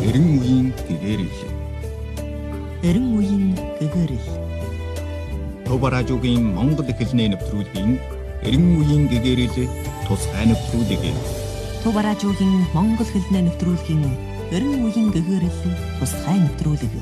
Эрен үеийн гэгэрэл. Эрен үеийн гэгэрэл. Товаражуугийн Монгол хэлний нэвтрүүлгийн Эрен үеийн гэгэрэл тусгай нэвтрүүлэг. Товаражуугийн Монгол хэлний нэвтрүүлгийн Эрен үеийн гэгэрэл тусгай нэвтрүүлэг.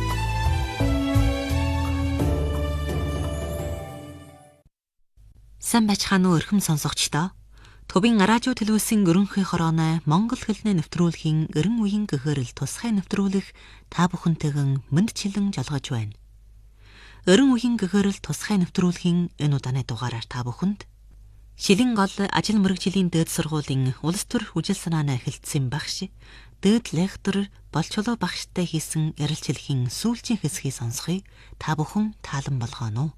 Сайн байцгаана уу эрхэм сонсогчдоо. Төвийн радио телевизийн ерөнхий хорооны Монгол хэлний нэвтрүүлгийн Эрен үеийн гэгэрэл тусгай нэвтрүүлэг та бүхэнтэйгэн мэндчилэн жолгож байна. Эрен үеийн гэгэрэл тусгай нэвтрүүлгийн энэ удааны дугаараар та бүхэнд Шилэн гол ажил мэргэжлийн дээд сургуулийн улс төр үжил санааны эхэлсэн багш дээд лектор Болчолоо багштай хийсэн ярилцлагын сүүлчийн хэсгийг сонсхийг та бүхэн таалан болгоно.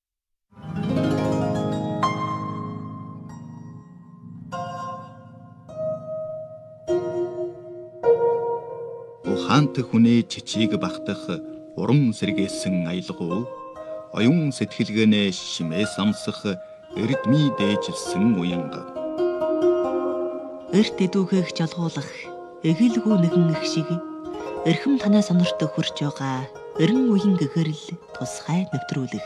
Ухаант хүнээ чичиг багтах уран сэргээсэн аялгау оюун сэтгэлгээнээ шимээс амсах эрдмий дээжилсэн уянга. Эрт эдүүгээх жолгуулах эгэлгүй нэгэн их шиг эрхэм танай сонорт хүрч байгаа Эрен үеийн гэгэрэл тусгай нэвтрүүлэг.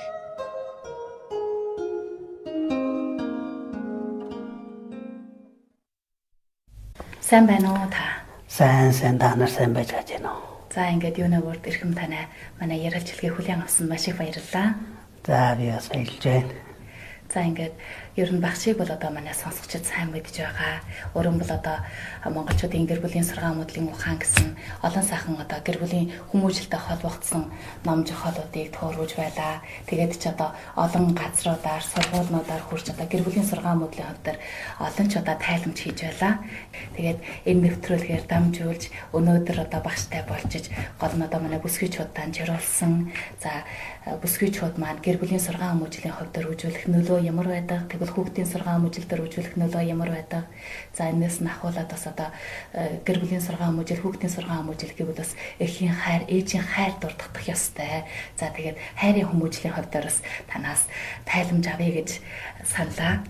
Сайн байна уу та? Сайн та нар сайн байж байна уу? За ингээд юунаа бүрд эрхэм танай манай ярилцлагыг хүлээн авсан маш их баярлалаа. За би бас баярлж байна. За ингээд ер нь багшийг бол одоо манай сонсогчид сайн мэдж байгаа. Өөрөөр бол одоо монголчуудын гэр бүлийн сургаан моделийн ухаан гэсэн олон сайхан одоо гэр бүлийн хүмүүжлэлтэй холбогдсон ном зохиолуудыг төөргөж байлаа. Тэгээд ч одоо олон газруудаар сургуулиудаар хурж одоо гэр бүлийн сургаан моделийн хувьд олон ч одоо тайламж хийж байлаа. Тэгээд энэ нэвтрүүлгээр дамжуулж өнөөдөр одоо багштай болжиж гол нь одоо манай бүсгүйчүүдтэй зориулсан. За бүсгүйчүүд маань гэр бүлийн сургаан хүмүүжлийн хувьд үзүүлэх нөлөө ямар байдаг? Тэгвэл хүүхдийн сургаан хүмүүжлэлээр үзүүлэх нөлөө ямар байдаг? За энэс нь ахуулаад бас одоо гэр бүлийн сургаан хүмүүжил, хүүхдийн сургаан хүмүүжил гэвэл бас эхийн хайр, ээжийн хайр дурдах ёстой. За тэгээд хайрын хүмүүжлийн хувьд бас танаас тайламж авъя гэж саналаа.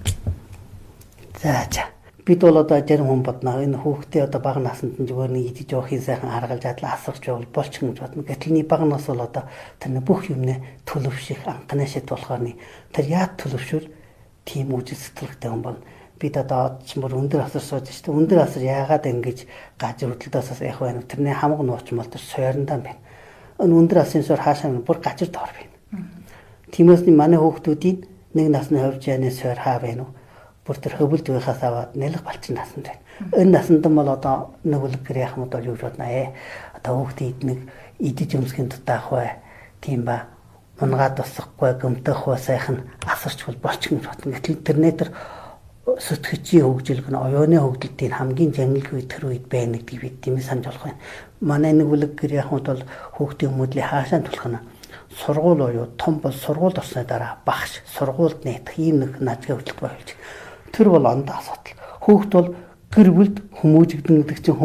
За. Бид бол одоо зарим хүн бодно энэ хүүхдээ одоо бага наснд нь зүгээр нэг идэж явахын сайхан аргалж адлаа асарч явал болчих юм бодно. Гэтэл нэг бага нас бол одоо тэр бүх юмнээ төлөвших анхны шид болохоор тэр яад төлөвшвөл тийм үжил сэтгэлтэй хүн бол бид одоо ч мөр өндөр асар сууж штэ өндөр асар яагаад ингэж гажир хөдөлтөөс явах вэ? Тэрний хамаг нууч мал тэр сойрондоо байна. Энэ өндөр асын суур хаашаа бүр гажир доор байна. Тиймээс манай хүүхдүүдийн нэг насны хувьд яаны сойр хаа байна уу? Бүр тэр хөвөлд байхаас аваад нэлэх балчин насанд байна. Энэ насанд бол одоо нэг үлэг гэр яхмууд бол юу бодно одоо хүүхдүүд нэг идэж өмсгийн дутаах бай. Тийм ба унгаад босохгүй гөмтөх бай сайхан асарч болчих юм бодно. Гэтэл тэрнээ тэр сүтгэжийн хөгжил гэн оюуны хөгжилтийн хамгийн жангилгүй тэр үед байна гэдгийг бид тийм санаж болох байна. Манай нэг үлэг гэр яхмууд бол хүүхдийн хүмүүдлийн хаашаа tulах нь сургууль уу том бол сургуульд орсны дараа багш сургуульд нээх ийм нэг нажгийн хөтөлбөр болж тэр бол ондоо асуудал. Хүүхд бол гэр бүлд хүмүүжигдэн гэдэг чинь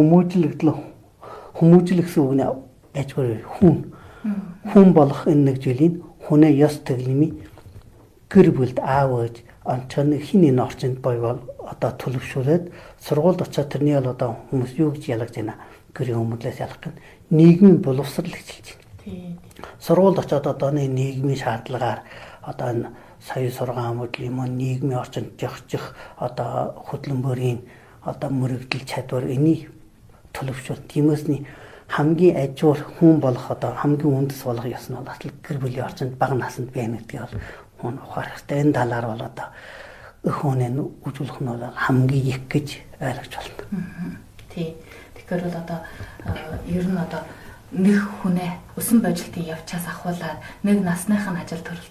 хүмүүжил гэсэн үг нэ ажгүй хүн болох энэ нэг жилийн хүнээ ёс төглөмий гэр бүлд аав ээж онцон хин энэ орчинд бойвол одоо төлөвшүүлээд сургуульд очиод тэрний бол одоо хүмүүс юу гэж ялгаж байна гэрийн хүмүүлээс ялгах гэн нийгмийн боловсрал гэж хэлж байна. Сургуульд очиод одоо нийгмийн шаардлагаар одоо энэ сая сургаан моделийн нийгмийн орчинд жохчих одоо хөдөлмөрийн одоо мөрөгдөл чадвар энийг төлөвшүүл. Тиймээс хамгийн ажуур хүн болох одоо хамгийн үндэс болох ёс нь бол гэр бүлийн орчинд бага наснд байна гэдгийг бол хүн ухаарах хэрэгтэй. Энэ талаар бол одоо өх хүнээ үзүүлэх нь бол хамгийн их гэж ойлгож байна. Тий. Тэгэхээр бол одоо ер нь одоо нэг хүнээ өсөн божилтын явчаас ахуулаад нэг насныхын ажил